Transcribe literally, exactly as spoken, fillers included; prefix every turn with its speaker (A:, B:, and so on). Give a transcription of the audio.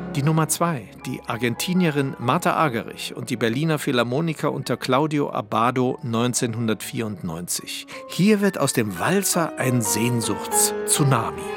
A: Die Nummer zwei, die Argentinierin Martha Argerich und die Berliner Philharmoniker unter Claudio Abbado neunzehnhundertvierundneunzig. Hier wird aus dem Walzer ein Sehnsuchts-Tsunami.